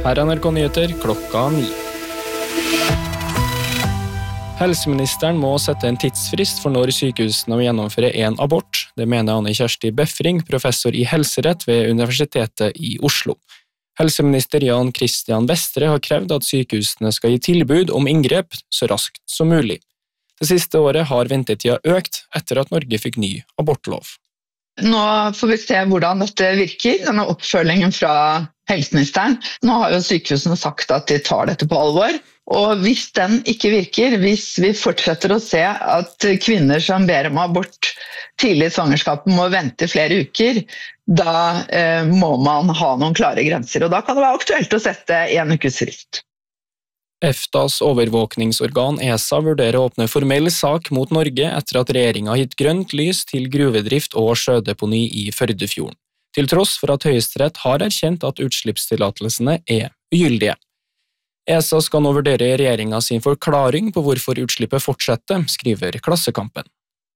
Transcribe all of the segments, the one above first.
Her er NRK Nyheter 9:00. Helseministeren må sette en tidsfrist for når sykehusene må gjennomføre en abort. Det mener Anne Kjersti Befring, professor i helserett ved Universitetet i Oslo. Helseminister Jan Christian Vestre har krevd at sykehusene skal gi tilbud om inngrep så raskt som mulig. Det siste året har ventetida økt etter at Norge fikk ny abortlov. Nå får vi se hvordan dette virker, denne oppfølgingen fra helseministeren. Nå har jo sykehusene sagt at de tar dette på alvor, og hvis den ikke virker, hvis vi fortsetter å se at kvinner som ber om abort tidlig i svangerskapet må vente flere uker, da må man ha noen klare grenser, og da kan det være aktuelt å sette 1 ukes frist. EFTAs overvåkningsorgan ESA vurderer å åpne formell sak mot Norge etter at regjeringen har gitt grønt lys til gruvedrift og sjødeponi i Førdefjorden, til tross for at Høyesterett har erkjent at utslippstillatelsene er ugyldige. ESA skal nå vurdere regjeringen sin forklaring på hvorfor utslippet fortsetter, skriver Klassekampen.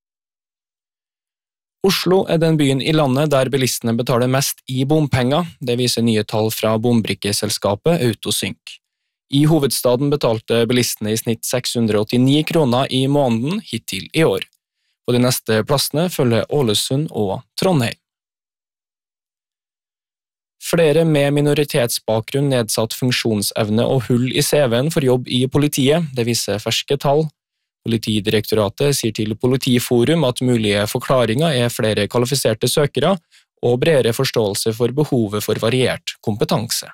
Oslo er den byen i landet der bilistene betaler mest i bompenger, det viser nye tall fra bombrikkeselskapet Autosync. I hovedstaden betalte bilistene i snitt 689 kroner i måneden hittil i år. På de neste plassene følger Ålesund og Trondheim. Flere med minoritetsbakgrunn, nedsatt funksjonsevne og hull i CV-en for jobb i politiet, det viser ferske tall. Politidirektoratet sier til Politiforum at mulige forklaringer er flere kvalifiserte søkere og bredere forståelse for behovet for variert kompetanse.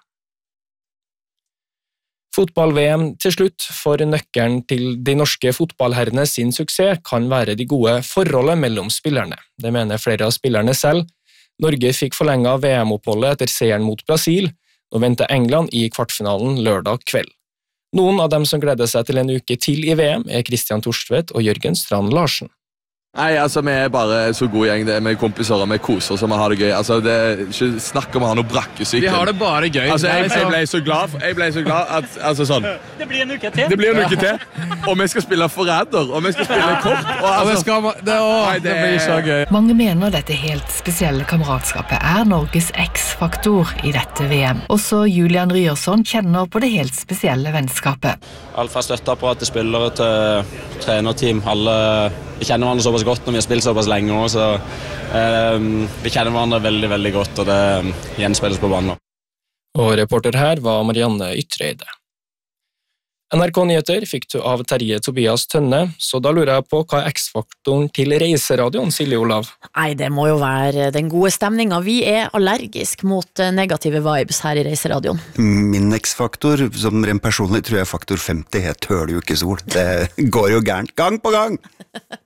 Fotball-VM til slutt, for nøkkelen til de norske fotballherrene sin suksess kan være de gode forholdet mellom spillerne. Det mener flere av spillerne selv. Norge fikk forlenget VM-oppholdet etter seieren mot Brasil, og venter England i kvartfinalen lørdag kveld. Noen av dem som gleder seg til en uke til i VM er Christian Torstvedt og Jørgen Strand Larsen. Nei, altså vi er bare så god gjeng, det er med kompiser og vi koser oss og vi har det gøy. Altså det er ikke snakk om å ha noe brakkesyke. Vi har det bare gøy. Altså jeg ble så glad at, altså sånn. Det blir en uke til. Det blir en uke til, og vi skal spille forræder, og vi skal spille kort. Og altså, det blir så gøy. Mange mener dette helt spesielle kameratskapet er Norges X-faktor i dette VM. Også Julian Ryerson kjenner på det helt spesielle vennskapet. Alt fra støtteapparat til spillere til trenerteam, vi kjenner hverandre såpass godt når vi har spilt såpass lenge også, så vi kjenner hverandre veldig, veldig godt, og det gjenspilles på banen. Og reporter her var Marianne Ytreide. NRK Nyheter fikk du av Terje Tobias Tønne, så da lurer jeg på hva er X-faktoren til reiseradioen, Silje Olav? Nei, det må jo være den gode stemningen. Vi er allergisk mot negative vibes her i reiseradioen. Min X-faktor, som rent personlig tror jeg faktor 50, het hører jo ikke sol. Det går jo gærent gang på gang!